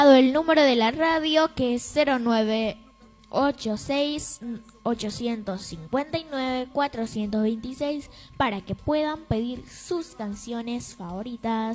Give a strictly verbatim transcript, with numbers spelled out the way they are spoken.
El número de la radio que es cero nueve ocho seis, ocho cinco nueve, cuatro dos seis para que puedan pedir sus canciones favoritas.